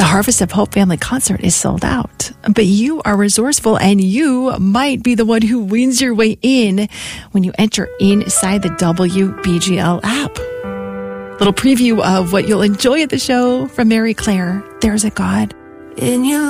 Harvest of Hope Family Concert is sold out, but you are resourceful and you might be the one who wins your way in when you enter inside the WBGL app. Little preview of what you'll enjoy at the show from Mary Claire. There's a God in your